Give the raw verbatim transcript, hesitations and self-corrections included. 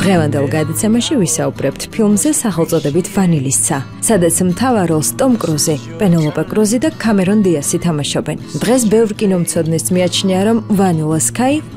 დღევანდელ გადაცემაში ვისაუბრებთ ფილმზე სახელწოდებით ვანილისცა, სადაც მთავარ როლს ტომ კრუზი, პენელოპე კრუზი და კამერონ დიასი თამაშობენ. დღეს ბევრ კინომცოდნეს მიაჩნია, რომ Vanilla Sky